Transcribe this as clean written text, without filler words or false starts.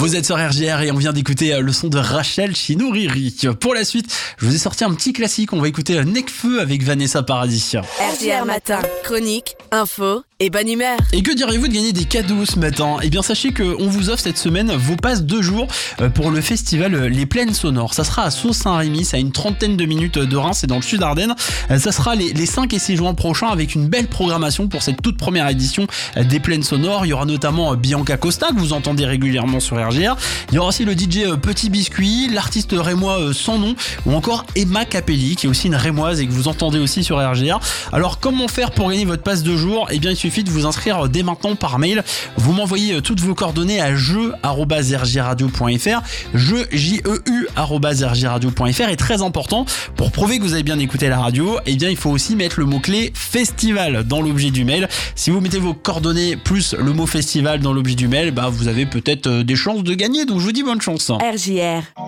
Vous êtes sur RJR et on vient d'écouter le son de Rachel Chinouriri. Pour la suite, je vous ai sorti un petit classique. On va écouter Nekfeu avec Vanessa Paradis. RJR Matin, chronique, info et bonne humeur. Et que diriez-vous de gagner des cadeaux ce matin ? Eh bien, sachez qu'on vous offre cette semaine vos passes 2 jours pour le festival Les Plaines Sonores. Ça sera à Sault-Saint-Rémy, c'est à une trentaine de minutes de Reims, c'est dans le sud Ardennes. Ça sera les 5 et 6 juin prochains avec une belle programmation pour cette toute première édition des Plaines Sonores. Il y aura notamment Bianca Costa, que vous entendez régulièrement sur RJR. Il y aura aussi le DJ Petit Biscuit, l'artiste rémois Sans Nom, ou encore Emma Capelli, qui est aussi une rémoise et que vous entendez aussi sur RJR. Alors, comment faire pour gagner votre passe 2 jours ? Eh bien, il suffit de vous inscrire dès maintenant par mail. Vous m'envoyez toutes vos coordonnées à jeu@rjradio.fr, jeu@rjradio.fr. Et très important, pour prouver que vous avez bien écouté la radio, eh bien, il faut aussi mettre le mot-clé festival dans l'objet du mail. Si vous mettez vos coordonnées plus le mot festival dans l'objet du mail, vous avez peut-être des chances de gagner. Donc, je vous dis bonne chance. RJR.